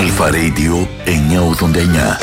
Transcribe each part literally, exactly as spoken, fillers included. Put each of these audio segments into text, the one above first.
Αλφα Radio εννιακόσια ογδόντα εννιά.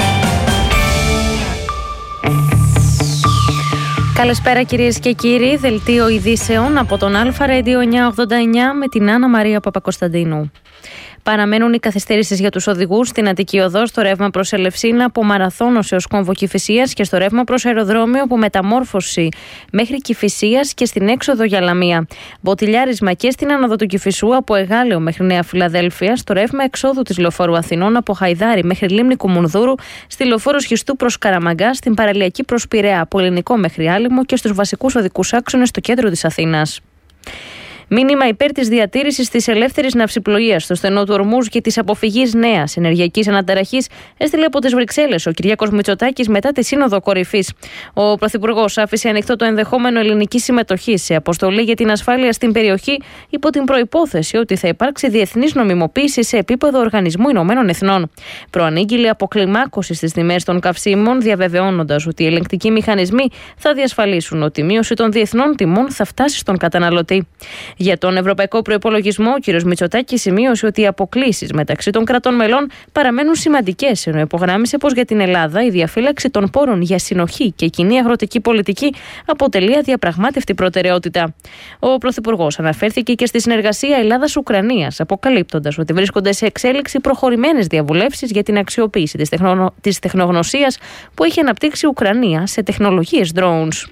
Καλησπέρα κυρίες και κύριοι, δελτίο ειδήσεων από τον Αλφα Radio εννιακόσια ογδόντα εννιά με την Άννα Μαρία Παπακοσταντίνου. Παραμένουν οι καθυστερήσεις για τους οδηγούς στην Αττική Οδό, στο ρεύμα προς Ελευσίνα από Μαραθώνος έως Κόμβο Κηφισίας και στο ρεύμα προς αεροδρόμιο από Μεταμόρφωση μέχρι Κηφισίας και στην έξοδο για Λαμία. Μποτιλιάρισμα και στην άνοδο του Κηφισού από Εγάλεο μέχρι Νέα Φιλαδέλφεια, στο ρεύμα εξόδου της Λεωφόρου Αθηνών από Χαϊδάρη μέχρι Λίμνη Κουμουνδούρου, στη Λεωφόρο Σχιστού προς Καραμαγκά, στην παραλιακή προς Πειραιά από Ελληνικό μέχρι Άλυμο και στους βασικούς οδικούς άξονες στο κέντρο της Αθήνας. Μήνυμα υπέρ της διατήρησης της ελεύθερης ναυσιπλοείας στο στενό του Ορμούζ και της αποφυγής νέας ενεργειακής αναταραχής έστειλε από τις Βρυξέλλες ο Κυριάκος Μητσοτάκης μετά τη Σύνοδο Κορυφής. Ο Πρωθυπουργός άφησε ανοιχτό το ενδεχόμενο ελληνικής συμμετοχής σε αποστολή για την ασφάλεια στην περιοχή υπό την προϋπόθεση ότι θα υπάρξει διεθνής νομιμοποίηση σε επίπεδο Οργανισμού Ηνωμένων Εθνών. Προανήγγειλε αποκλιμάκωση στις τιμές των καυσίμων, διαβεβαιώνοντας ότι οι ελεγκτικοί μηχανισμοί θα διασφαλίσουν ότι η μείωση των διεθνών τιμών θα φτάσει στον καταναλωτή. Για τον ευρωπαϊκό προϋπολογισμό, ο κ. Μητσοτάκης σημείωσε ότι οι αποκλίσεις μεταξύ των κρατών μελών παραμένουν σημαντικές, ενώ υπογράμμισε πως για την Ελλάδα η διαφύλαξη των πόρων για συνοχή και κοινή αγροτική πολιτική αποτελεί αδιαπραγμάτευτη προτεραιότητα. Ο Πρωθυπουργός αναφέρθηκε και στη συνεργασία Ελλάδας-Ουκρανίας, αποκαλύπτοντας ότι βρίσκονται σε εξέλιξη προχωρημένες διαβουλεύσεις για την αξιοποίηση της, τεχνο... της τεχνογνωσίας που έχει αναπτύξει η Ουκρανία σε τεχνολογίες drones.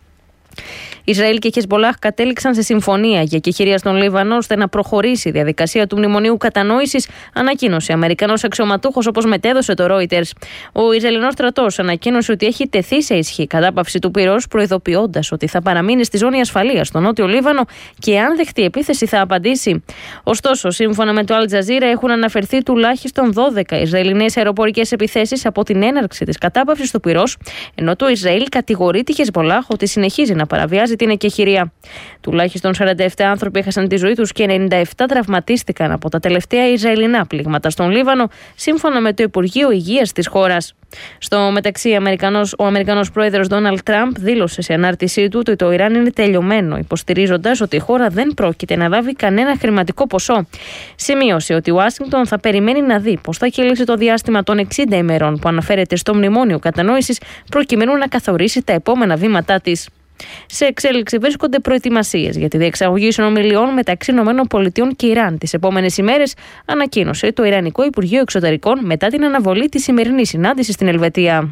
Ισραήλ και Χεσμπολάχ κατέληξαν σε συμφωνία για κεχηρία στον Λίβανο ώστε να προχωρήσει η διαδικασία του μνημονίου κατανόησης, ανακοίνωσε Αμερικανός αξιωματούχος, όπως μετέδωσε το Reuters. Ο Ισραηλινός στρατός ανακοίνωσε ότι έχει τεθεί σε ισχύ κατάπαυση του πυρός, προειδοποιώντας ότι θα παραμείνει στη ζώνη ασφαλείας στο νότιο Λίβανο και αν δεχτεί επίθεση θα απαντήσει. Ωστόσο, σύμφωνα με το Al Jazeera, έχουν αναφερθεί τουλάχιστον δώδεκα Ισραηλινές αεροπορικές επιθέσεις από την έναρξη της κατάπαυσης του πυρός, ενώ το Ισραήλ κατηγορεί τη Χεσμπολάχ ότι συνεχίζει να παραβιάζει την εκεχηρία. Τουλάχιστον σαράντα επτά άνθρωποι έχασαν τη ζωή τους και ενενήντα επτά τραυματίστηκαν από τα τελευταία Ισραηλινά πλήγματα στον Λίβανο, σύμφωνα με το Υπουργείο Υγείας της χώρας. Στο μεταξύ, Αμερικανός, ο Αμερικανός πρόεδρος Ντόναλντ Τραμπ δήλωσε σε ανάρτησή του ότι το Ιράν είναι τελειωμένο, υποστηρίζοντας ότι η χώρα δεν πρόκειται να λάβει κανένα χρηματικό ποσό. Σημείωσε ότι η Ουάσιγκτον θα περιμένει να δει πώς θα κυλήσει το διάστημα των εξήντα ημερών που αναφέρεται στο Μνημόνιο Κατανόησης, προκειμένου να καθορίσει τα επόμενα βήματά της. Σε εξέλιξη βρίσκονται προετοιμασίες για τη διεξαγωγή συνομιλιών μεταξύ ΗΠΑ και Ιράν τις επόμενες ημέρες, ανακοίνωσε το Ιρανικό Υπουργείο Εξωτερικών μετά την αναβολή της σημερινής συνάντησης στην Ελβετία.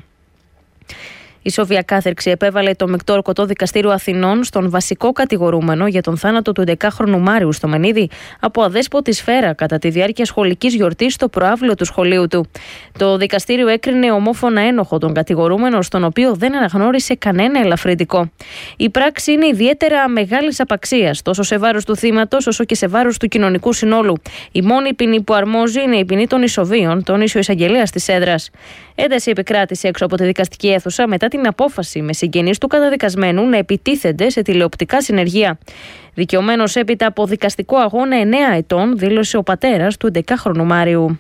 Η Σόφια Κάθερξη επέβαλε το μεικτό ορκωτό δικαστήριο Αθηνών στον βασικό κατηγορούμενο για τον θάνατο του έντεκαχρονου Μάριου Στομενίδη από αδέσποτη σφαίρα κατά τη διάρκεια σχολικής γιορτής στο προαύλιο του σχολείου του. Το δικαστήριο έκρινε ομόφωνα ένοχο τον κατηγορούμενο, στον οποίο δεν αναγνώρισε κανένα ελαφρυντικό. Η πράξη είναι ιδιαίτερα μεγάλης απαξίας, τόσο σε βάρος του θύματος όσο και σε βάρος του κοινωνικού συνόλου. Η μόνη ποινή που αρμόζει είναι η ποινή των ισοβίων, τόνισε ο εισαγγελέας της έδρας. Ένταση επικράτησε έξω από τη δικαστική αίθουσα μετά την απόφαση με συγγενείς του καταδικασμένου να επιτίθενται σε τηλεοπτικά συνεργεία. Δικαιωμένος έπειτα από δικαστικό αγώνα εννέα ετών, δήλωσε ο πατέρας του έντεκαχρονου Μάριου.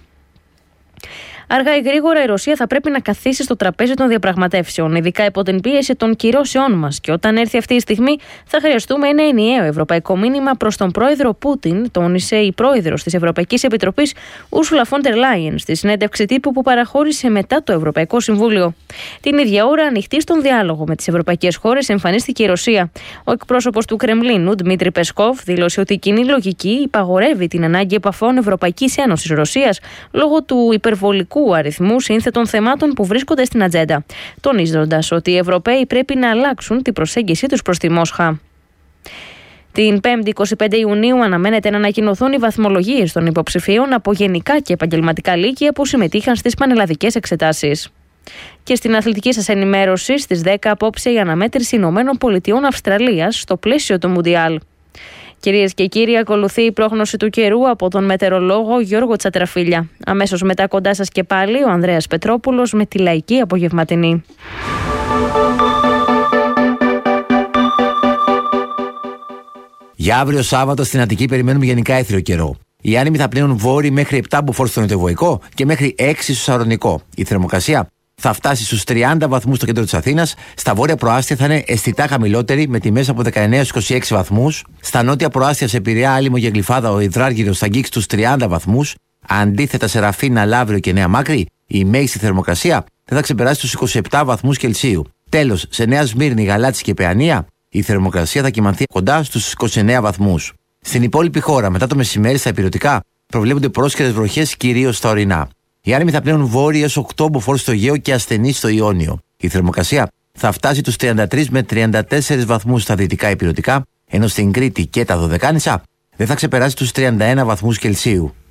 Αργά ή γρήγορα η Ρωσία θα πρέπει να καθίσει στο τραπέζι των διαπραγματεύσεων, ειδικά υπό την πίεση των κυρώσεών μας. Και όταν έρθει αυτή η στιγμή, θα χρειαστούμε ένα ενιαίο ευρωπαϊκό μήνυμα προς τον πρόεδρο Πούτιν, τόνισε η πρόεδρος της Ευρωπαϊκής Επιτροπής, Ursula von der Leyen, στη συνέντευξη τύπου που παραχώρησε μετά το Ευρωπαϊκό Συμβούλιο. Την ίδια ώρα, ανοιχτή στον διάλογο με τις ευρωπαϊκές χώρες, εμφανίστηκε η Ρωσία. Ο εκπρόσωπος του Κρεμλίνου, Δημήτρη Πεσκόβ, δήλωσε ότι η κοινή λογική υπαγορεύει την ανάγκη επαφών Ευρωπαϊκής Ένωσης Ρωσίας λόγω του υπερβολικού αριθμού σύνθετων θεμάτων που βρίσκονται στην ατζέντα, τονίζοντας ότι οι Ευρωπαίοι πρέπει να αλλάξουν την προσέγγιση τους προς τη Μόσχα. Την Πέμπτη, εικοστή πέμπτη Ιουνίου, αναμένεται να ανακοινωθούν οι βαθμολογίες των υποψηφίων από γενικά και επαγγελματικά λύκεια που συμμετείχαν στις πανελλαδικές εξετάσεις. Και στην αθλητική σας ενημέρωση, στις δέκα απόψε η αναμέτρηση Ηνωμένων Πολιτειών Αυστραλίας στο πλαίσιο του Μουντιάλ. Κυρίες και κύριοι, ακολουθεί η πρόγνωση του καιρού από τον μετεωρολόγο Γιώργο Τσατραφίλια. Αμέσως μετά κοντά σας και πάλι ο Ανδρέας Πετρόπουλος με τη λαϊκή απογευματινή. Για αύριο Σάββατο στην Αττική περιμένουμε γενικά έθριο καιρό. Οι άνεμοι θα πλέουν βόρειοι μέχρι επτά μποφόρ στο νοτιοβοϊκό και μέχρι έξι στο σαρονικό. Η θερμοκρασία θα φτάσει στους τριάντα βαθμούς στο κέντρο της Αθήνας. Στα βόρεια προάστια θα είναι αισθητά χαμηλότερη με τιμές από δεκαεννέα στους είκοσι έξι βαθμούς. Στα νότια προάστια σε Πειραιά, Άλυμο και Γλυφάδα ο υδράργυρος θα αγγίξει τους τριάντα βαθμούς. Αντίθετα, σε Ραφίνα, Λαύριο και Νέα Μάκρη, η μέγιστη θερμοκρασία δεν θα ξεπεράσει τους είκοσι επτά βαθμούς Κελσίου. Τέλος, σε Νέα Σμύρνη, Γαλάτσι και Παιανία, η θερμοκρασία θα κυμανθεί κοντά στους είκοσι εννέα βαθμούς. Στην υπόλοιπη χώρα, μετά το μεσημέρι στα ηπειρωτικά, προβλέπονται πρόσχερες βροχές κυρίως στα ορεινά. Οι άνεμοι θα πλέουν βόρειοι έως οκτώ μποφόρ στο Αιγαίο και ασθενείς στο Ιόνιο. Η θερμοκρασία θα φτάσει τους τριάντα τρεις με τριάντα τέσσερις βαθμούς στα δυτικά ηπειρωτικά, ενώ στην Κρήτη και τα Δωδεκάνησα δεν θα ξεπεράσει τους τριάντα ένα βαθμούς Κελσίου.